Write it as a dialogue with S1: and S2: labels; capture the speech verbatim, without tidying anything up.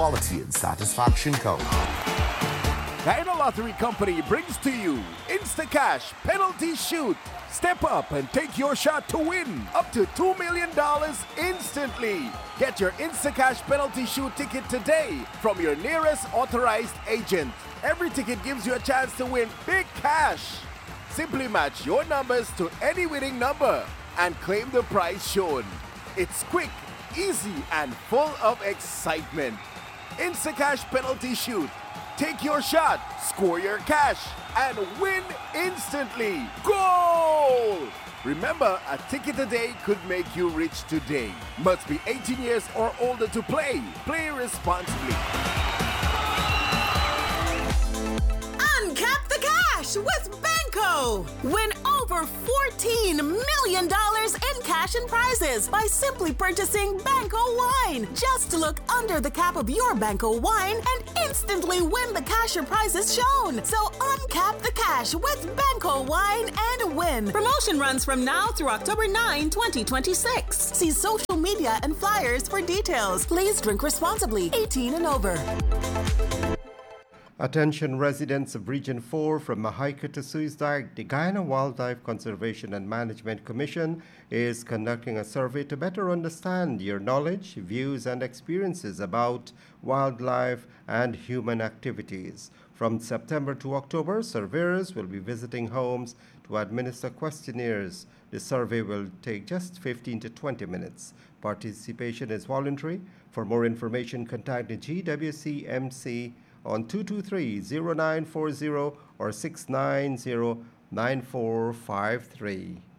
S1: quality and satisfaction code.
S2: Guyana Lottery Company brings to you Instacash Penalty Shoot. Step up and take your shot to win up to two million dollars instantly. Get your Instacash Penalty Shoot ticket today from your nearest authorized agent. Every ticket gives you a chance to win big cash. Simply match your numbers to any winning number and claim the prize shown. It's quick, easy, and full of excitement. Instacash Penalty Shoot. Take your shot, score your cash, and win instantly. Goal! Remember, a ticket a day could make you rich today. Must be eighteen years or older to play. Play responsibly.
S3: Uncap the cash with Banco. Win over fourteen million dollars in cash and prizes by simply purchasing Banco wine. Just look under the cap of your Banco wine and instantly win the cash or prizes shown. So uncap the cash with Banco wine and win. Promotion runs from now through October ninth, twenty twenty-six. See social media and flyers for details. Please drink responsibly. eighteen and over.
S4: Attention residents of Region four from Mahaica to Suisdag, the Guyana Wildlife Conservation and Management Commission is conducting a survey to better understand your knowledge, views, and experiences about wildlife and human activities. From September to October, surveyors will be visiting homes to administer questionnaires. The survey will take just fifteen to twenty minutes. Participation is voluntary. For more information, contact the G W C M C on two two three, zero nine four zero or six nine zero, nine four five three.